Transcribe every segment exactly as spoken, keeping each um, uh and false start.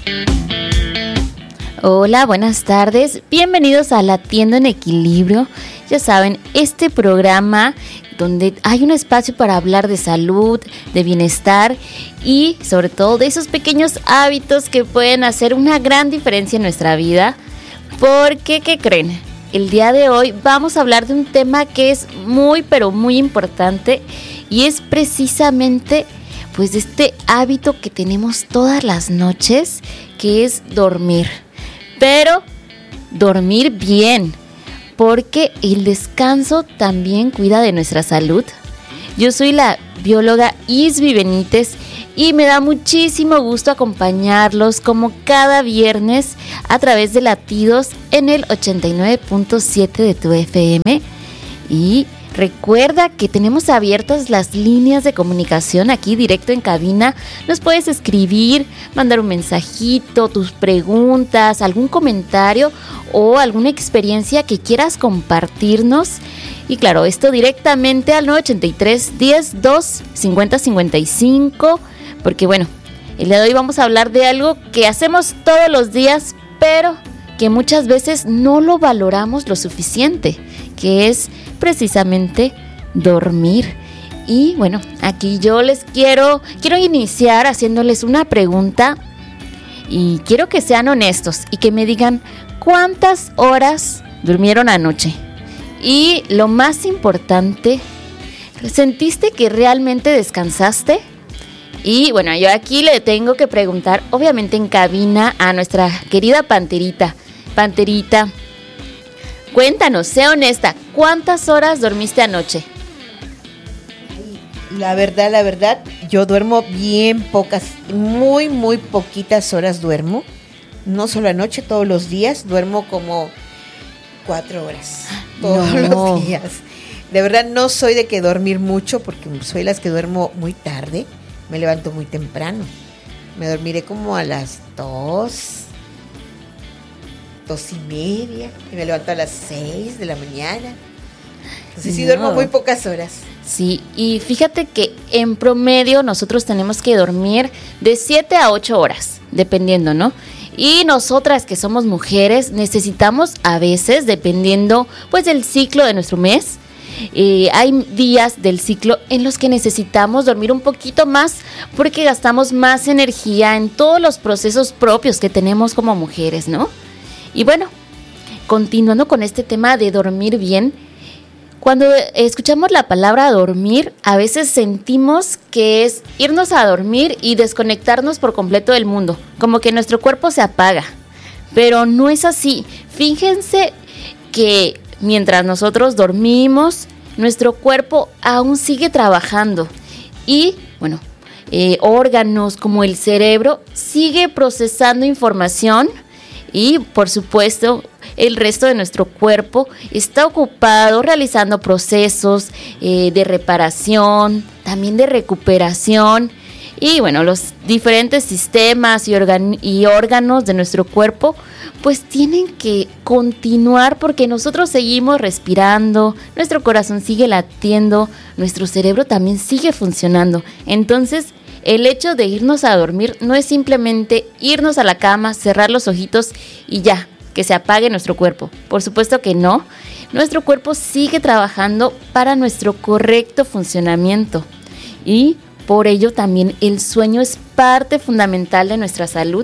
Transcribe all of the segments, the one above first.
Hola, buenas tardes. Bienvenidos a Latiendo en Equilibrio. Ya saben, este programa donde hay un espacio para hablar de salud, de bienestar y sobre todo de esos pequeños hábitos que pueden hacer una gran diferencia en nuestra vida. Porque, ¿qué creen? El día de hoy vamos a hablar de un tema que es muy, pero muy importante y es precisamente pues este hábito que tenemos todas las noches, que es dormir. Pero dormir bien, porque el descanso también cuida de nuestra salud. Yo soy la bióloga Isby Benítez y me da muchísimo gusto acompañarlos como cada viernes a través de Latidos en el ochenta y nueve punto siete de tu F M. Y recuerda que tenemos abiertas las líneas de comunicación aquí directo en cabina. Nos puedes escribir, mandar un mensajito, tus preguntas, algún comentario o alguna experiencia que quieras compartirnos. Y claro, esto directamente al nueve ochenta y tres, diez, dos, cincuenta, cincuenta y cinco. Porque bueno, el día de hoy vamos a hablar de algo que hacemos todos los días, pero que muchas veces no lo valoramos lo suficiente, que es precisamente dormir. Y bueno, aquí yo les quiero, quiero iniciar haciéndoles una pregunta y quiero que sean honestos y que me digan cuántas horas durmieron anoche. Y lo más importante, ¿sentiste que realmente descansaste? Y bueno, yo aquí le tengo que preguntar, obviamente en cabina, a nuestra querida Panterita. Panterita, cuéntanos, sé honesta, ¿cuántas horas dormiste anoche? La verdad, la verdad, yo duermo bien pocas, muy, muy poquitas horas duermo. No solo anoche, todos los días, duermo como cuatro horas, todos no. los días. De verdad no soy de que dormir mucho, porque soy las que duermo muy tarde, me levanto muy temprano. Me dormiré como a las dos, dos y media, y me levanto a las seis de la mañana. Entonces sí no. duermo muy pocas horas. Sí, y fíjate que en promedio nosotros tenemos que dormir de siete a ocho horas, dependiendo, ¿no? Y nosotras que somos mujeres necesitamos a veces, dependiendo pues del ciclo de nuestro mes, eh, hay días del ciclo en los que necesitamos dormir un poquito más porque gastamos más energía en todos los procesos propios que tenemos como mujeres, ¿no? Y bueno, continuando con este tema de dormir bien, cuando escuchamos la palabra dormir, a veces sentimos que es irnos a dormir y desconectarnos por completo del mundo, como que nuestro cuerpo se apaga, pero no es así. Fíjense que mientras nosotros dormimos, nuestro cuerpo aún sigue trabajando y, bueno, eh, órganos como el cerebro sigue procesando información. Y, por supuesto, el resto de nuestro cuerpo está ocupado realizando procesos eh, de reparación, también de recuperación. Y, bueno, los diferentes sistemas y, organ- y órganos de nuestro cuerpo, pues tienen que continuar porque nosotros seguimos respirando, nuestro corazón sigue latiendo, nuestro cerebro también sigue funcionando. Entonces, el hecho de irnos a dormir no es simplemente irnos a la cama, cerrar los ojitos y ya, que se apague nuestro cuerpo. Por supuesto que no. Nuestro cuerpo sigue trabajando para nuestro correcto funcionamiento. Y por ello también el sueño es parte fundamental de nuestra salud.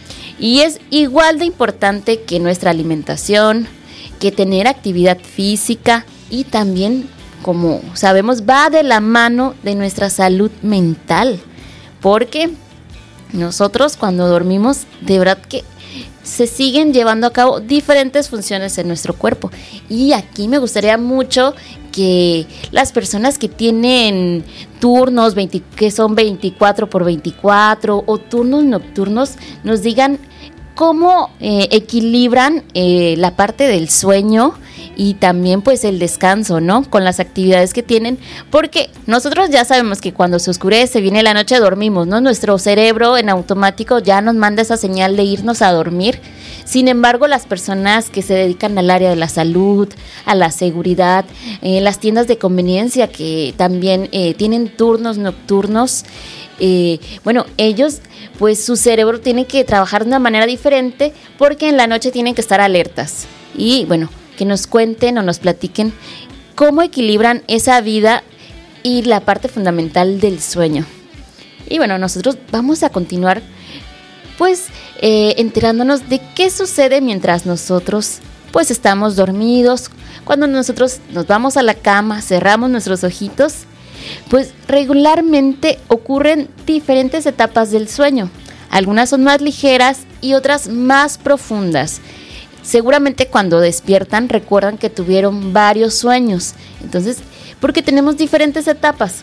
Y es igual de importante que nuestra alimentación, que tener actividad física y también, como sabemos, va de la mano de nuestra salud mental. Porque nosotros cuando dormimos, de verdad que se siguen llevando a cabo diferentes funciones en nuestro cuerpo. Y aquí me gustaría mucho que las personas que tienen turnos veinte, que son veinticuatro por veinticuatro o turnos nocturnos nos digan cómo eh, equilibran eh, la parte del sueño y también pues el descanso, ¿no? Con las actividades que tienen, porque nosotros ya sabemos que cuando se oscurece, viene la noche, dormimos, ¿no? Nuestro cerebro en automático ya nos manda esa señal de irnos a dormir. Sin embargo, las personas que se dedican al área de la salud, a la seguridad, eh, las tiendas de conveniencia que también eh, tienen turnos nocturnos, eh, bueno, ellos pues su cerebro tiene que trabajar de una manera diferente porque en la noche tienen que estar alertas. Y bueno, que nos cuenten o nos platiquen cómo equilibran esa vida y la parte fundamental del sueño. Y bueno, nosotros vamos a continuar pues eh, enterándonos de qué sucede mientras nosotros pues estamos dormidos. Cuando nosotros nos vamos a la cama, cerramos nuestros ojitos, pues regularmente ocurren diferentes etapas del sueño. Algunas son más ligeras y otras más profundas. Seguramente cuando despiertan recuerdan que tuvieron varios sueños. Entonces, porque tenemos diferentes etapas.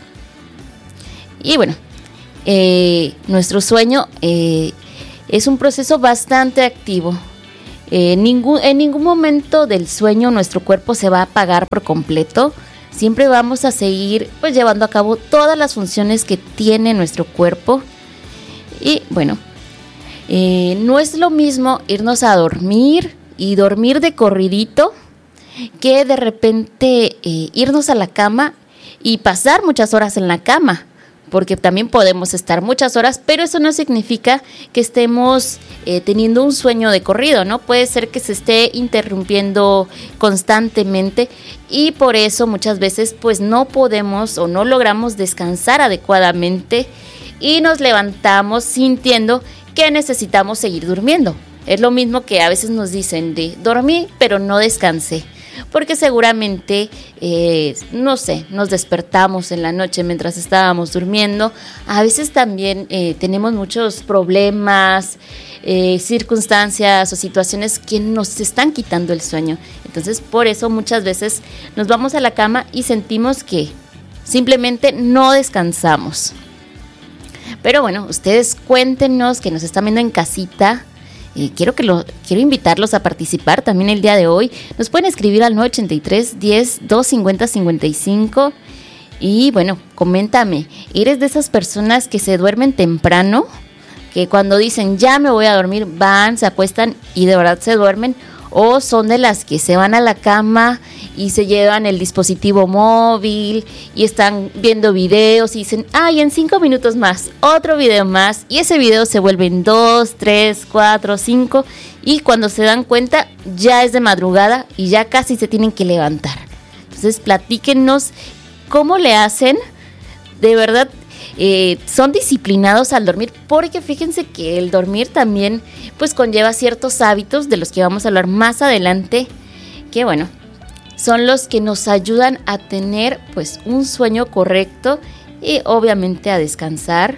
Y bueno, eh, nuestro sueño eh, es un proceso bastante activo. Eh, ningún, en ningún momento del sueño nuestro cuerpo se va a apagar por completo. Siempre vamos a seguir pues llevando a cabo todas las funciones que tiene nuestro cuerpo. Y bueno, eh, no es lo mismo irnos a dormir y dormir de corridito que de repente eh, irnos a la cama y pasar muchas horas en la cama, porque también podemos estar muchas horas, pero eso no significa que estemos eh, teniendo un sueño de corrido, ¿no? Puede ser que se esté interrumpiendo constantemente y por eso muchas veces pues no podemos o no logramos descansar adecuadamente y nos levantamos sintiendo que necesitamos seguir durmiendo. Es lo mismo que a veces nos dicen de dormí pero no descansé. Porque seguramente, eh, no sé, nos despertamos en la noche mientras estábamos durmiendo. A veces también eh, tenemos muchos problemas, eh, circunstancias o situaciones que nos están quitando el sueño. Entonces, por eso muchas veces nos vamos a la cama y sentimos que simplemente no descansamos. Pero bueno, ustedes cuéntenos, que nos están viendo en casita. Eh, quiero, que lo, quiero invitarlos a participar también el día de hoy. Nos pueden escribir al nueve ochenta y tres, diez, doscientos cincuenta, cincuenta y cinco. Y bueno, coméntame, ¿eres de esas personas que se duermen temprano? Que cuando dicen ya me voy a dormir, van, se acuestan y de verdad se duermen. ¿O son de las que se van a la cama y se llevan el dispositivo móvil y están viendo videos y dicen, ay, en cinco minutos más, otro video más, y ese video se vuelve en dos, tres, cuatro, cinco, y cuando se dan cuenta ya es de madrugada y ya casi se tienen que levantar? Entonces platíquenos cómo le hacen. De verdad, eh, son disciplinados al dormir, porque fíjense que el dormir también pues conlleva ciertos hábitos de los que vamos a hablar más adelante, que bueno, son los que nos ayudan a tener pues un sueño correcto y obviamente a descansar.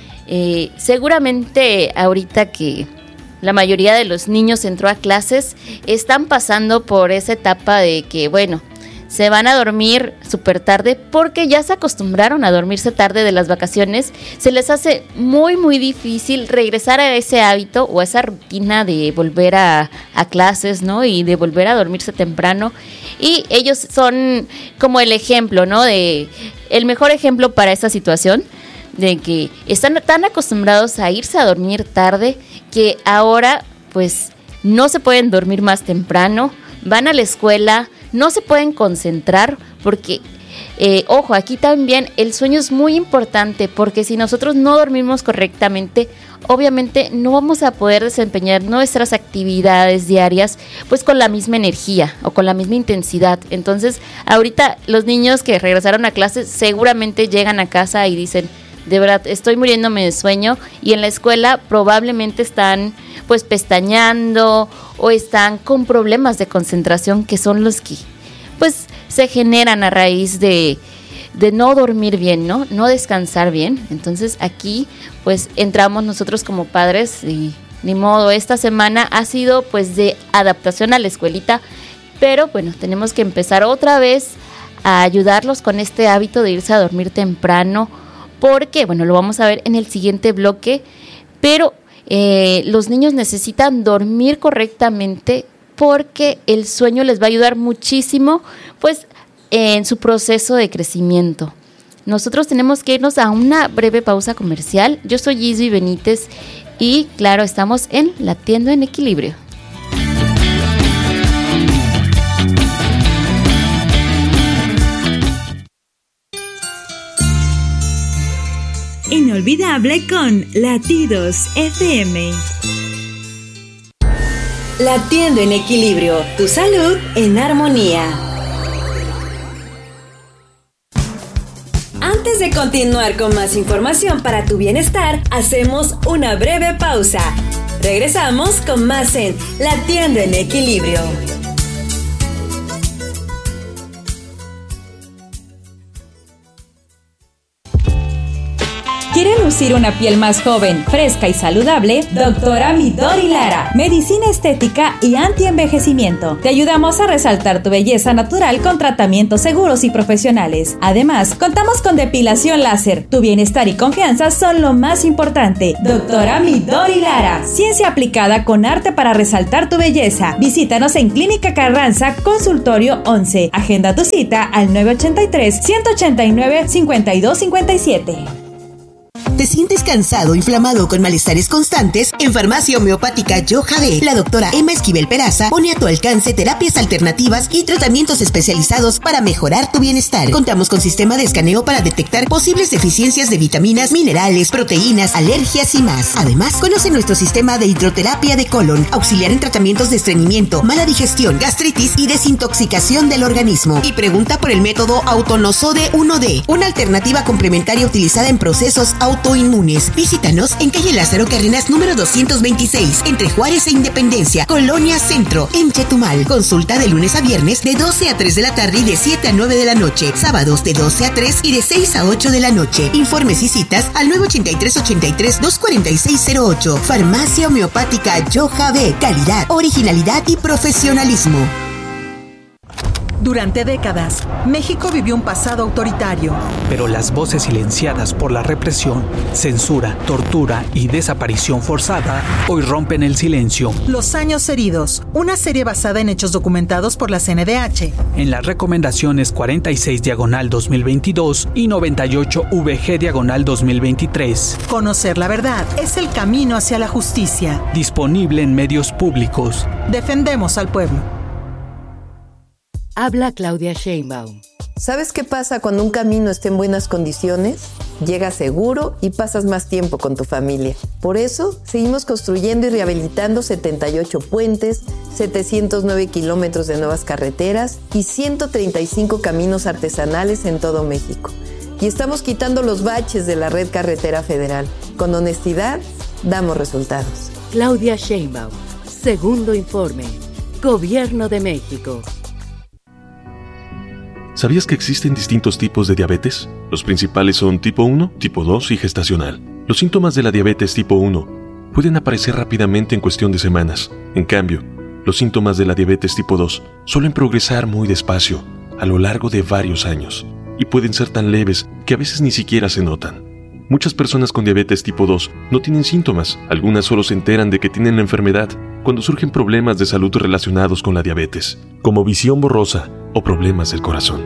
Eh, seguramente ahorita que la mayoría de los niños entró a clases, están pasando por esa etapa de que bueno, se van a dormir súper tarde porque ya se acostumbraron a dormirse tarde de las vacaciones. Se les hace muy muy difícil regresar a ese hábito o a esa rutina de volver a, a clases, ¿no? Y de volver a dormirse temprano. Y ellos son como el ejemplo, ¿no? De el mejor ejemplo para esta situación, de que están tan acostumbrados a irse a dormir tarde que ahora pues no se pueden dormir más temprano, van a la escuela, no se pueden concentrar porque, eh, ojo, aquí también el sueño es muy importante, porque si nosotros no dormimos correctamente, obviamente no vamos a poder desempeñar nuestras actividades diarias pues con la misma energía o con la misma intensidad. Entonces, ahorita los niños que regresaron a clases seguramente llegan a casa y dicen, de verdad, estoy muriéndome de sueño, y en la escuela probablemente están pues pestañeando o están con problemas de concentración, que son los que pues se generan a raíz de, de no dormir bien, ¿no? No descansar bien. Entonces aquí pues entramos nosotros como padres y ni modo, esta semana ha sido pues de adaptación a la escuelita, pero bueno, tenemos que empezar otra vez a ayudarlos con este hábito de irse a dormir temprano, porque, bueno, lo vamos a ver en el siguiente bloque, pero eh, los niños necesitan dormir correctamente porque el sueño les va a ayudar muchísimo, pues, en su proceso de crecimiento. Nosotros tenemos que irnos a una breve pausa comercial. Yo soy Isby Benítez y, claro, estamos en Latiendo en Equilibrio. inolvidable con Latidos F M. Latiendo en equilibrio, tu salud en armonía. Antes de continuar con más información para tu bienestar, hacemos una breve pausa. Regresamos con más en Latiendo en equilibrio. ¿Quiere lucir una piel más joven, fresca y saludable? Doctora Midori Lara, medicina estética y anti-envejecimiento. Te ayudamos a resaltar tu belleza natural con tratamientos seguros y profesionales. Además, contamos con depilación láser. Tu bienestar y confianza son lo más importante. Doctora Midori Lara, ciencia aplicada con arte para resaltar tu belleza. Visítanos en Clínica Carranza, Consultorio once. Agenda tu cita al nueve ochenta y tres, ciento ochenta y nueve, cincuenta y dos cincuenta y siete. ¿Te sientes cansado, inflamado o con malestares constantes? En Farmacia Homeopática Yojavé, la doctora Emma Esquivel Peraza pone a tu alcance terapias alternativas y tratamientos especializados para mejorar tu bienestar. Contamos con sistema de escaneo para detectar posibles deficiencias de vitaminas, minerales, proteínas, alergias y más. Además, conoce nuestro sistema de hidroterapia de colon, auxiliar en tratamientos de estreñimiento, mala digestión, gastritis y desintoxicación del organismo. Y pregunta por el método Autonosode uno D, una alternativa complementaria utilizada en procesos auto inmunes. Visítanos en calle Lázaro Cárdenas número doscientos veintiséis, entre Juárez e Independencia, Colonia Centro, en Chetumal. Consulta de lunes a viernes de doce a tres de la tarde y de siete a nueve de la noche. Sábados de doce a tres y de seis a ocho de la noche. Informes y citas al nueve ochenta y tres, ochenta y tres, doscientos cuarenta y seis cero ocho. Farmacia Homeopática Yojavé. Calidad, originalidad y profesionalismo. Durante décadas, México vivió un pasado autoritario. Pero las voces silenciadas por la represión, censura, tortura y desaparición forzada hoy rompen el silencio. Los años heridos, una serie basada en hechos documentados por la C N D H. En las recomendaciones cuarenta y seis diagonal dos mil veintidós y noventa y ocho V G diagonal dos mil veintitrés. Conocer la verdad es el camino hacia la justicia. Disponible en medios públicos. Defendemos al pueblo. Habla Claudia Sheinbaum. ¿Sabes qué pasa cuando un camino está en buenas condiciones? Llegas seguro y pasas más tiempo con tu familia. Por eso, seguimos construyendo y rehabilitando setenta y ocho puentes, setecientos nueve kilómetros de nuevas carreteras y ciento treinta y cinco caminos artesanales en todo México. Y estamos quitando los baches de la red carretera federal. Con honestidad, damos resultados. Claudia Sheinbaum. Segundo informe. Gobierno de México. ¿Sabías que existen distintos tipos de diabetes? Los principales son tipo uno, tipo dos y gestacional. Los síntomas de la diabetes tipo uno pueden aparecer rápidamente en cuestión de semanas. En cambio, los síntomas de la diabetes tipo dos suelen progresar muy despacio, a lo largo de varios años, y pueden ser tan leves que a veces ni siquiera se notan. Muchas personas con diabetes tipo dos no tienen síntomas, algunas solo se enteran de que tienen la enfermedad cuando surgen problemas de salud relacionados con la diabetes, como visión borrosa o problemas del corazón.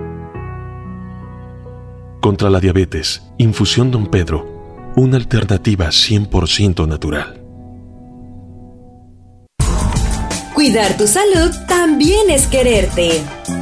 Contra la diabetes, Infusión Don Pedro, una alternativa cien por ciento natural. Cuidar tu salud también es quererte.